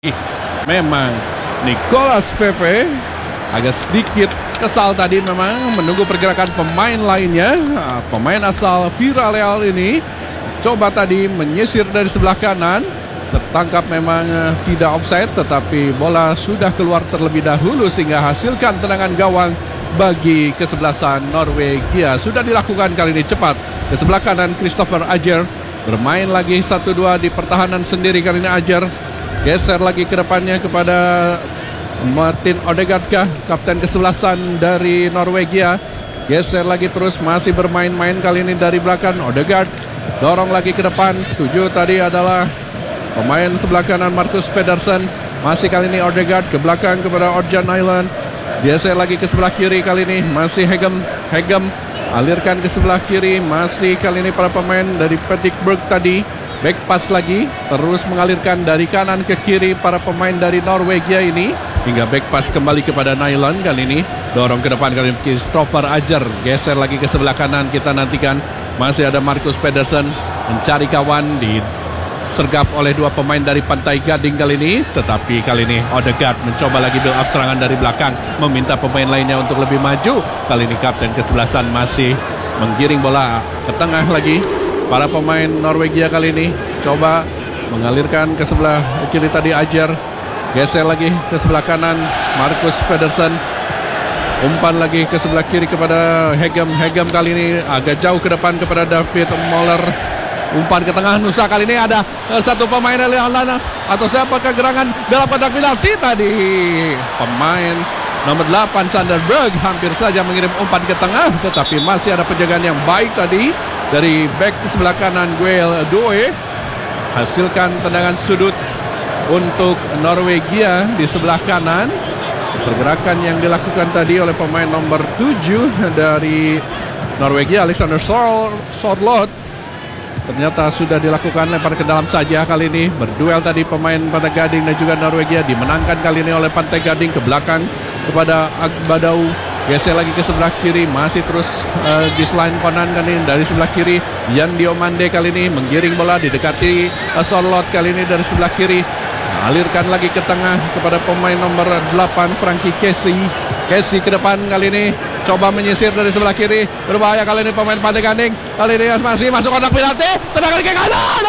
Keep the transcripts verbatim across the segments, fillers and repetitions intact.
Memang Nicolas Pepe agak sedikit kesal tadi memang menunggu pergerakan pemain lainnya. Pemain asal Villarreal ini coba tadi menyisir dari sebelah kanan. Tertangkap memang tidak offside, tetapi bola sudah keluar terlebih dahulu sehingga hasilkan tendangan gawang bagi kesebelasan Norwegia. Sudah dilakukan kali ini cepat ke sebelah kanan. Christopher Ajer bermain lagi satu dua di pertahanan sendiri kali ini. Ajer geser lagi ke depannya kepada Martin Odegaard kah, kapten kesebelasan dari Norwegia. Geser lagi terus, masih bermain-main kali ini dari belakang. Odegaard dorong lagi ke depan. Tujuh tadi adalah pemain sebelah kanan Marcus Pedersen. Masih kali ini Odegaard ke belakang kepada Orjan Island. Geser lagi ke sebelah kiri kali ini. Masih Hegem. Hegem alirkan ke sebelah kiri. Masih kali ini para pemain dari Petikburg tadi. Back pass lagi, terus mengalirkan dari kanan ke kiri para pemain dari Norwegia ini. Hingga back pass kembali kepada Nyland kali ini. Dorong ke depan kali ini Christopher Ajer. Geser lagi ke sebelah kanan, kita nantikan. Masih ada Marcus Pedersen mencari kawan, disergap oleh dua pemain dari Pantai Gading kali ini. Tetapi kali ini Odegaard mencoba lagi build up serangan dari belakang, meminta pemain lainnya untuk lebih maju. Kali ini kapten kesebelasan masih menggiring bola ke tengah lagi. Para pemain Norwegia kali ini coba mengalirkan ke sebelah kiri tadi Ajer. Geser lagi ke sebelah kanan Marcus Pedersen. Umpan lagi ke sebelah kiri kepada Hegem. Hegem kali ini agak jauh ke depan kepada David Moller. Umpan ke tengah. Nusa kali ini ada satu pemain dari Holland. Atau siapa kegerangan dalam kotak penalti tadi. Pemain nomor delapan Sanderberg hampir saja mengirim umpan ke tengah. Tetapi masih ada penjagaan yang baik tadi dari back di sebelah kanan Guel Doe. Hasilkan tendangan sudut untuk Norwegia di sebelah kanan. Pergerakan yang dilakukan tadi oleh pemain nomor tujuh dari Norwegia, Alexander Sor Sorloth, ternyata sudah dilakukan lempar ke dalam saja kali ini. Berduel tadi pemain Pantai Gading dan juga Norwegia, dimenangkan kali ini oleh Pantai Gading ke belakang kepada Agbadau. Geser lagi ke sebelah kiri, masih terus uh, di selain kanan kan ini dari sebelah kiri. Yan Diomande kali ini menggiring bola, didekati uh, Sorloth kali ini dari sebelah kiri. Alirkan lagi ke tengah kepada pemain nomor delapan Frankie Casey. Casey ke depan kali ini coba menyisir dari sebelah kiri. Berbahaya kali ini pemain Pantai Gading. Kali ini masih masuk kotak penalti. Tendangan ke kanan.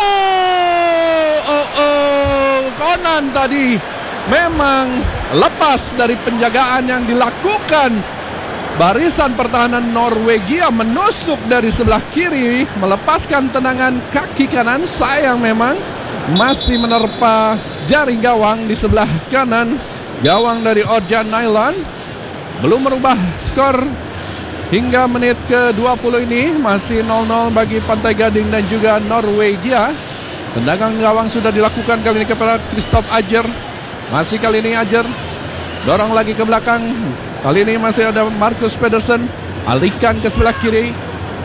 Oh, oh, oh. Conan tadi memang lepas dari penjagaan yang dilakukan. Barisan pertahanan Norwegia menusuk dari sebelah kiri, melepaskan tendangan kaki kanan. Sayang memang masih menerpa jaring gawang di sebelah kanan. Gawang dari Orjan Nyland belum merubah skor hingga menit ke dua puluh ini. Masih nol nol bagi Pantai Gading dan juga Norwegia. Tendangan gawang sudah dilakukan kali ini kepada Christoph Ajer. Masih kali ini Ajer dorong lagi ke belakang. Kali ini masih ada Marcus Pedersen. Alihkan ke sebelah kiri.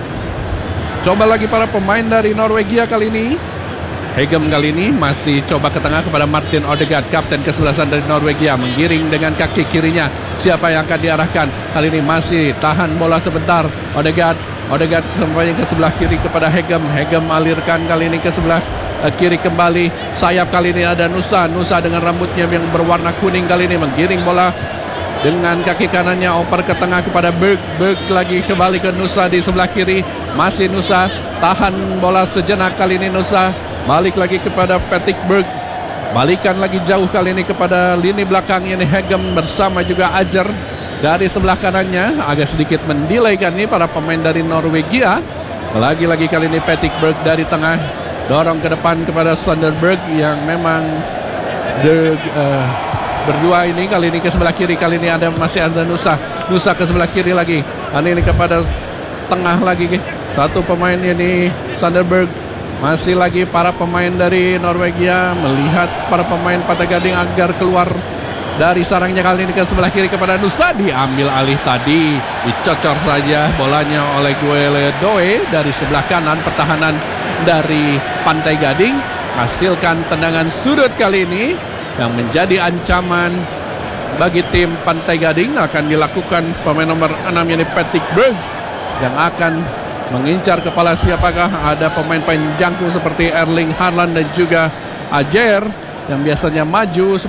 Coba lagi para pemain dari Norwegia kali ini. Hegem kali ini masih coba ke tengah kepada Martin Odegaard, kapten kesebelasan dari Norwegia, menggiring dengan kaki kirinya. Siapa yang akan diarahkan? Kali ini masih tahan bola sebentar. Odegaard, Odegaard sampai ke sebelah kiri kepada Hegem. Hegem alirkan kali ini ke sebelah uh, kiri kembali. Sayap kali ini ada Nusa. Nusa dengan rambutnya yang berwarna kuning kali ini menggiring bola dengan kaki kanannya, oper ke tengah kepada Berg. Berg lagi kembali ke Nusa di sebelah kiri. Masih Nusa tahan bola sejenak kali ini Nusa. Balik lagi kepada Petikburg. Balikan lagi jauh kali ini kepada lini belakang ini Hegem bersama juga Ajer dari sebelah kanannya. Agak sedikit mendelay kan ini para pemain dari Norwegia. Lagi-lagi kali ini Petikburg dari tengah dorong ke depan kepada Sanderberg yang memang the, uh, berdua ini. Kali ini ke sebelah kiri, kali ini ada masih ada Nusa. Nusa ke sebelah kiri lagi. Kali ini kepada tengah lagi. Satu pemain ini Sanderberg. Masih lagi para pemain dari Norwegia melihat para pemain Pantai Gading agar keluar dari sarangnya. Kali ini ke sebelah kiri kepada Nusa. Diambil alih tadi, dicocor saja bolanya oleh Guele Doe dari sebelah kanan pertahanan dari Pantai Gading. Hasilkan tendangan sudut kali ini yang menjadi ancaman bagi tim Pantai Gading. Akan dilakukan pemain nomor enam yakni Petikburg yang akan mengincar kepala. Siapakah? Ada pemain-pemain jangkung seperti Erling Haaland dan juga Ajer. yang biasanya maju